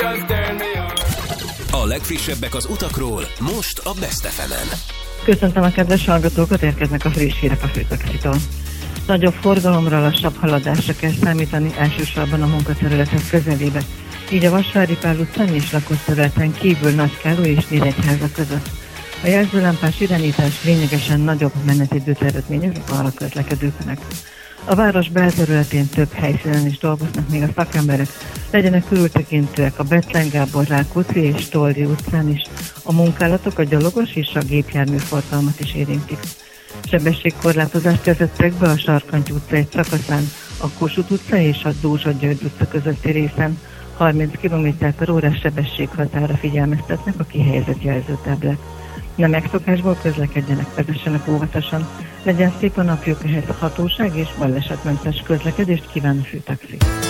A legfrissebbek az utakról, most a Best FM-en. Köszöntöm a kedves hallgatókat, érkeznek a friss hírek a főtaxitól. Nagyobb forgalomra, lassabb haladásra kell számítani, elsősorban a munkaterületek közelébe. Így a Vasvári Pál utcán és lakott területen kívül Nagykároly és Nyíregyháza között. A jelzőlámpás irányítás lényegesen nagyobb menetidőt eredményez a arra közlekedőknek. A város belterületén több helyszínen is dolgoznak még a szakemberek, legyenek körültekintőek a Bethlen Gábor Rákóczi és Toldi utcán is. A munkálatok a gyalogos és a gépjárműforgalmat is érintik. Sebességkorlátozást vezettek be a Sarkantyú utca egy szakaszán, a Kossuth utca és a Dózsa-György utca közötti részen. 30 km/h sebességhatára figyelmeztetnek a kihelyezett jelzőtáblák. Nem megszokásból közlekedjenek, vezessenek óvatosan. Legyen szép a napjuk, ehhez a hatóság és balesetmentes közlekedést kíván a főtaxi.